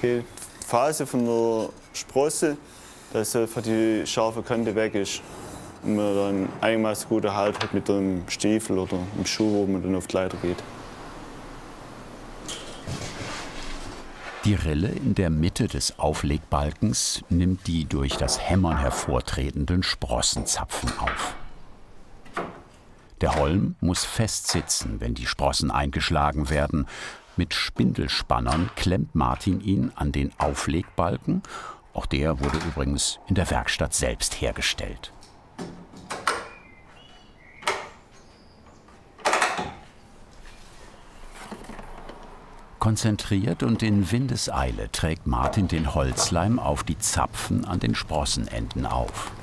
geht die Phase von der Sprosse, dass einfach die scharfe Kante weg ist. Und man dann einigermaßen guten Halt hat mit dem Stiefel oder dem Schuh, wo man dann auf die Leiter geht. Die Rille in der Mitte des Auflegbalkens nimmt die durch das Hämmern hervortretenden Sprossenzapfen auf. Der Holm muss fest sitzen, wenn die Sprossen eingeschlagen werden. Mit Spindelspannern klemmt Martin ihn an den Auflegbalken. Auch der wurde übrigens in der Werkstatt selbst hergestellt. Konzentriert und in Windeseile trägt Martin den Holzleim auf die Zapfen an den Sprossenenden auf.